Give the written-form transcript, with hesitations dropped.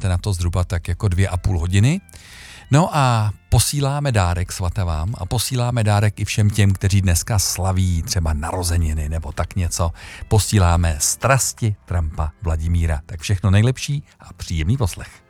máte na to zhruba tak jako 2,5 hodiny. No a posíláme dárek svatavám a posíláme dárek i všem těm, kteří dneska slaví třeba narozeniny nebo tak něco. Posíláme strasti Trumpa Vladimíra. Tak všechno nejlepší a příjemný poslech.